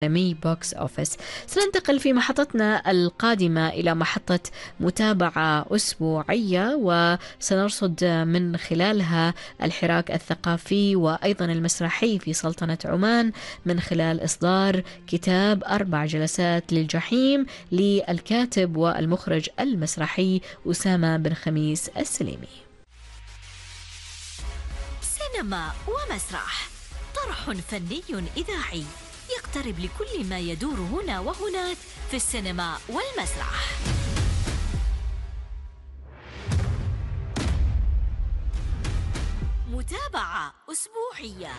مي بوكس أوفيس. سننتقل في محطتنا القادمة إلى محطة متابعة أسبوعية، وسنرصد من خلالها الحراك الثقافي وأيضا المسرحي في سلطنة عمان من خلال إصدار كتاب 4 جلسات للجحيم للكاتب والمخرج المسرحي أسامة بن خميس السليمي. سينما ومسرح، طرح فني إذاعي يقترب لكل ما يدور هنا وهناك في السينما والمسرح. متابعة أسبوعية.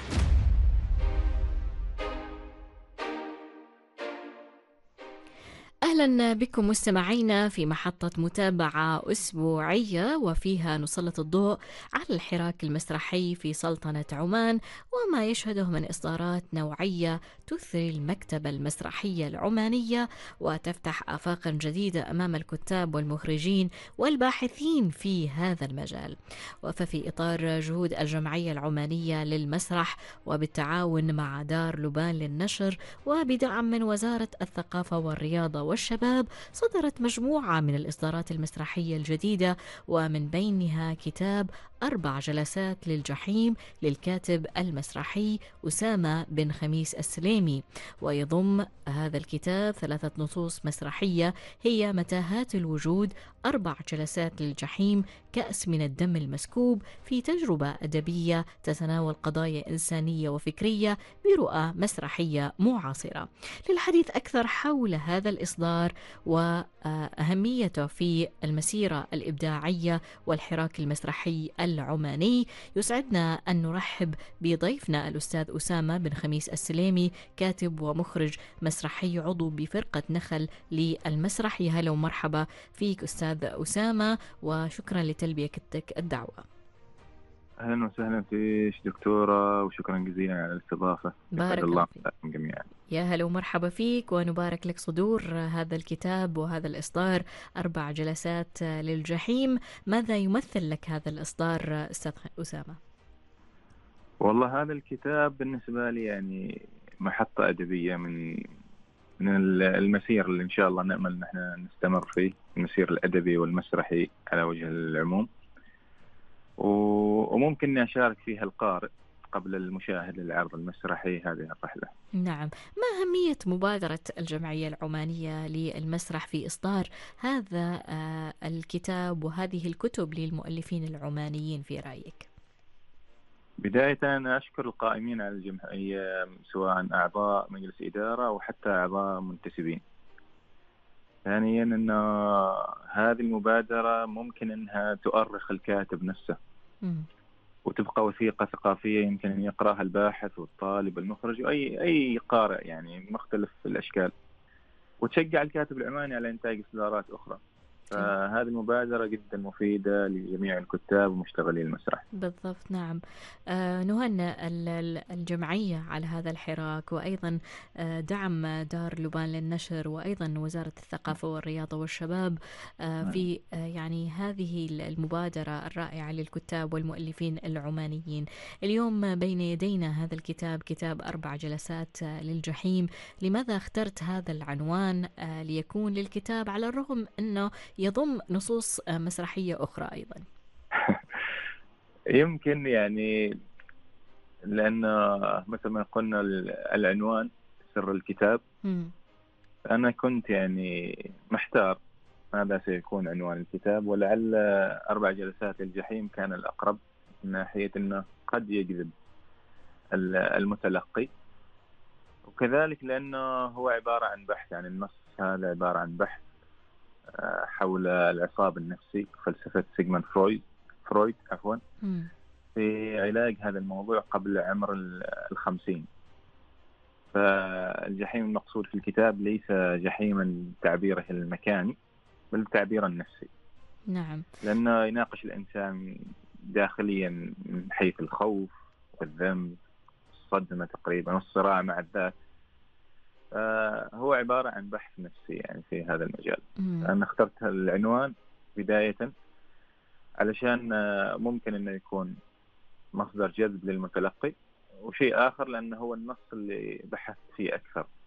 أهلا بكم مستمعينا في محطة متابعة أسبوعية، وفيها نسلط الضوء على الحراك المسرحي في سلطنة عمان وما يشهده من إصدارات نوعية تثري المكتبة المسرحية العمانية وتفتح آفاقا جديدة أمام الكتاب والمخرجين والباحثين في هذا المجال. وفي إطار جهود الجمعية العمانية للمسرح وبالتعاون مع دار لبان للنشر وبدعم من وزارة الثقافة والرياضة والشباب، صدرت مجموعة من الإصدارات المسرحية الجديدة، ومن بينها كتاب 4 جلسات للجحيم للكاتب المسرحي أسامة بن خميس السليمي. ويضم هذا الكتاب 3 نصوص مسرحية هي متاهات الوجود، 4 جلسات للجحيم، كأس من الدم المسكوب، في تجربة أدبية تتناول قضايا إنسانية وفكرية برؤى مسرحية معاصرة. للحديث أكثر حول هذا الإصدار وأهميته في المسيرة الإبداعية والحراك المسرحي العماني، يسعدنا أن نرحب بضيفنا الأستاذ أسامة بن خميس السليمي، كاتب ومخرج مسرحي عضو بفرقة نخل للمسرح. يا هلا ومرحبا فيك أستاذ أسامة، وشكرا لتلبيتك الدعوة. أهلا وسهلا فيك دكتورة، وشكرا جزيلا على الاستضافة. يسعد الله مساكم جميعا. يا هلا ومرحبا فيك، ونبارك لك صدور هذا الكتاب وهذا الإصدار 4 جلسات للجحيم. ماذا يمثل لك هذا الإصدار أستاذ أسامة؟ والله هذا الكتاب بالنسبة لي يعني محطة أدبية من المسير اللي إن شاء الله نأمل نحن نستمر فيه، المسير الأدبي والمسرحي على وجه العموم، وممكن أن أشارك فيها القارئ قبل المشاهد للعرض المسرحي هذه الرحلة. نعم، ما أهمية مبادرة الجمعية العمانية للمسرح في إصدار هذا الكتاب وهذه الكتب للمؤلفين العمانيين في رأيك؟ بداية أنا أشكر القائمين على الجمعية، سواء أعضاء مجلس إدارة وحتى أعضاء منتسبين. ثانيا أن هذه المبادرة ممكن أنها تؤرخ الكاتب نفسه وتبقى وثيقة ثقافية يمكن أن يقرأها الباحث والطالب والمخرج وأي قارئ يعني مختلف الأشكال، وتشجع الكاتب العماني على إنتاج إصدارات أخرى. فهذه المبادرة جدا مفيدة لجميع الكتاب ومشتغلي المسرح. بالضبط، نعم. نهنئ الجمعية على هذا الحراك، وأيضا دعم دار لبان للنشر وأيضا وزارة الثقافة والرياضة والشباب في يعني هذه المبادرة الرائعة للكتاب والمؤلفين العمانيين. اليوم بين يدينا هذا الكتاب، كتاب 4 جلسات للجحيم. لماذا اخترت هذا العنوان ليكون للكتاب على الرغم أنه يضم نصوص مسرحية أخرى أيضا؟ يمكن يعني لأن مثل ما قلنا العنوان سر الكتاب. أنا كنت يعني محتار ماذا سيكون عنوان الكتاب، ولعل 4 جلسات للجحيم كان الأقرب من ناحية أنه قد يجذب المتلقي، وكذلك لأنه هو عبارة عن بحث، يعني النص هذا عبارة عن بحث حول العصاب النفسي، فلسفة سيغموند فرويد في علاج هذا الموضوع قبل عمر 50. فالجحيم المقصود في الكتاب ليس جحيما تعبيره المكاني بل تعبيرا نفسي. نعم، لأنه يناقش الإنسان داخليا من حيث الخوف والذنب، الصدمة تقريبا، والصراع مع الذات. هو عبارة عن بحث نفسي يعني في هذا المجال. أنا اخترت العنوان بداية علشان ممكن أنه يكون مصدر جذب للمتلقي، وشيء آخر لأنه هو النص اللي بحثت فيه أكثر.